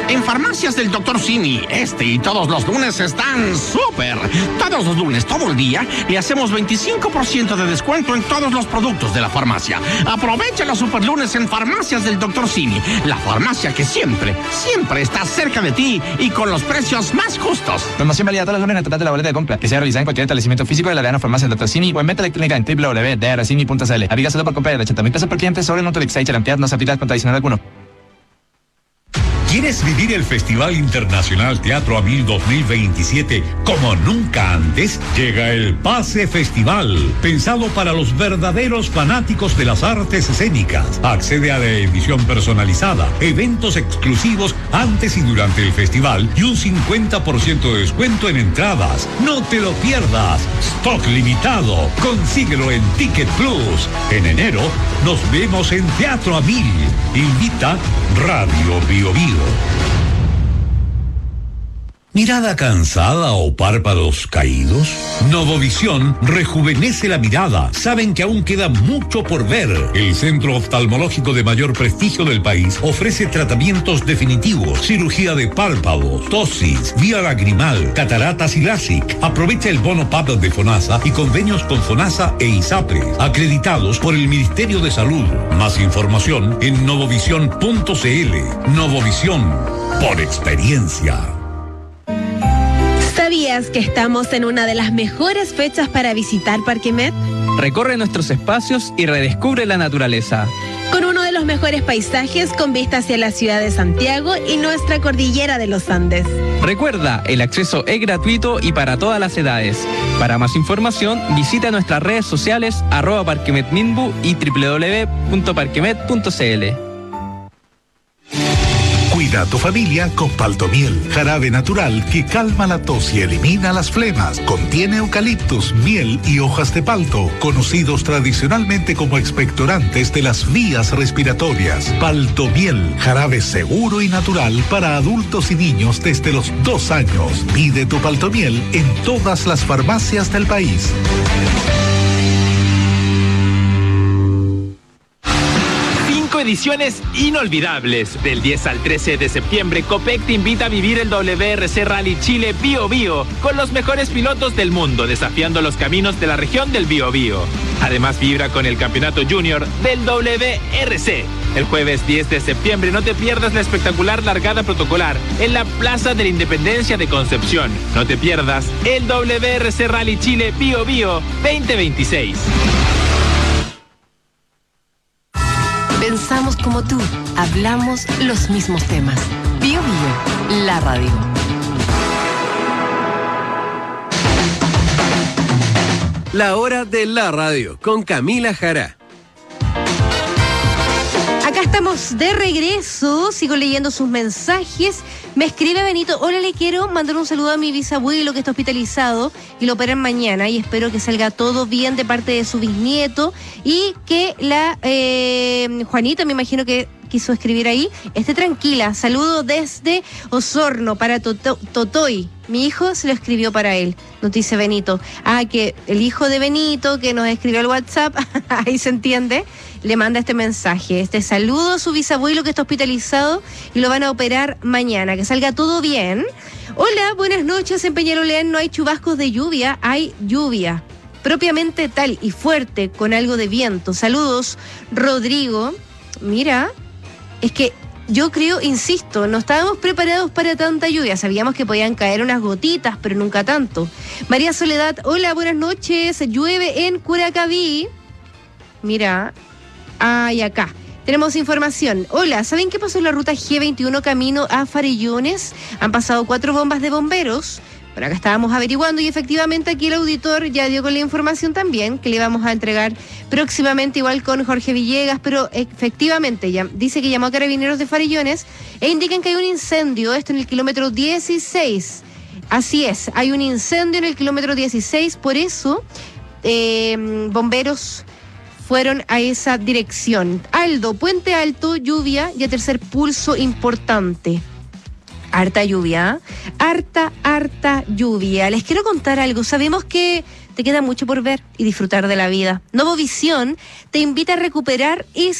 En Farmacias del Dr. Simi, este y todos los lunes están súper. Todos los lunes, todo el día, le hacemos 25% de descuento en todos los productos de la farmacia. Aprovecha los super lunes en Farmacias del Dr. Simi, la farmacia que siempre está cerca de ti y con los precios más justos. Promoción válida todos los lunes en el total de la boleta de compra, que sea realizada en cualquier establecimiento físico de la Verano Farmacia del Dr. Simi o en venta electrónica en www.drsimi.cl. Aplica solo por compra de 80.000 pesos por cliente sobre Nutrilix y Charantead, no se aplica con adicional alguno. ¿Quieres vivir el Festival Internacional Teatro Amil 2027 como nunca antes? Llega el Pase Festival, pensado para los verdaderos fanáticos de las artes escénicas. Accede a la edición personalizada, eventos exclusivos antes y durante el festival y un 50% de descuento en entradas. No te lo pierdas. Stock limitado. Consíguelo en Ticket Plus. En enero nos vemos en Teatro Amil. Invita Radio Bio Bio. ¿Mirada cansada o párpados caídos? Novovisión rejuvenece la mirada. Saben que aún queda mucho por ver. El centro oftalmológico de mayor prestigio del país ofrece tratamientos definitivos, cirugía de párpados, tosis, vía lagrimal, cataratas y LASIK. Aprovecha el bono PAP de FONASA y convenios con FONASA e ISAPRE, acreditados por el Ministerio de Salud. Más información en novovisión.cl. Novovisión, por experiencia. ¿Sabías que estamos en una de las mejores fechas para visitar Parque Met? Recorre nuestros espacios y redescubre la naturaleza. Con uno de los mejores paisajes con vista hacia la ciudad de Santiago y nuestra cordillera de los Andes. Recuerda, el acceso es gratuito y para todas las edades. Para más información, visita nuestras redes sociales @parquemetminbu y www.parquemet.cl. Cuida a tu familia con Paltomiel, jarabe natural que calma la tos y elimina las flemas. Contiene eucaliptus, miel y hojas de palto, conocidos tradicionalmente como expectorantes de las vías respiratorias. Paltomiel, jarabe seguro y natural para adultos y niños desde los 2 años. Pide tu Paltomiel en todas las farmacias del país. Ediciones inolvidables. Del 10 al 13 de septiembre, Copec te invita a vivir el WRC Rally Chile Bio Bio con los mejores pilotos del mundo, desafiando los caminos de la región del Bio Bio. Además, vibra con el campeonato junior del WRC. El jueves 10 de septiembre no te pierdas la espectacular largada protocolar en la Plaza de la Independencia de Concepción. No te pierdas el WRC Rally Chile Bio Bio 2026. Pensamos como tú, hablamos los mismos temas. Bio Bio, la radio. La hora de la radio con Camila Jara. Acá estamos de regreso, sigo leyendo sus mensajes. Me escribe Benito: hola, le quiero mandar un saludo a mi bisabuelo que está hospitalizado y lo operan mañana y espero que salga todo bien de parte de su bisnieto y que la Juanita, me imagino que quiso escribir ahí, esté tranquila. Saludo desde Osorno para Totoy. Mi hijo se lo escribió para él, nos dice Benito. Que el hijo de Benito que nos escribió al WhatsApp, ahí se entiende, le manda este mensaje, este saludo a su bisabuelo que está hospitalizado y lo van a operar mañana, que salga todo bien. Hola, buenas noches. En Peñalolén no hay chubascos de lluvia, hay lluvia propiamente tal y fuerte con algo de viento. Saludos, Rodrigo. Mira, es que yo creo, insisto, no estábamos preparados para tanta lluvia. Sabíamos que podían caer unas gotitas, pero nunca tanto. María Soledad, hola, buenas noches. Llueve en Curacaví. Mira, acá tenemos información. Hola, ¿saben qué pasó en la ruta G21 camino a Farellones? Han pasado 4 bombas de bomberos. Por acá estábamos averiguando y efectivamente aquí el auditor ya dio con la información también, que le íbamos a entregar próximamente igual con Jorge Villegas, pero efectivamente ya dice que llamó a Carabineros de Farellones e indican que hay un incendio, esto en el kilómetro 16. Así es, hay un incendio en el kilómetro 16, por eso bomberos fueron a esa dirección. Aldo, Puente Alto, lluvia y a tercer pulso importante. Harta lluvia, harta lluvia. Les quiero contar algo. Sabemos que te queda mucho por ver y disfrutar de la vida. Novovisión te invita a recuperar